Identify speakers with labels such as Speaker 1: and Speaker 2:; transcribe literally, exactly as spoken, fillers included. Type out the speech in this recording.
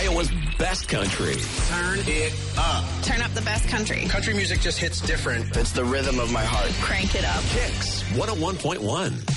Speaker 1: Iowa's best country.
Speaker 2: Turn it up.
Speaker 3: Turn up the best country.
Speaker 2: Country music just hits different.
Speaker 4: It's the rhythm of my heart.
Speaker 3: Crank it up.
Speaker 1: Kicks one oh one point one.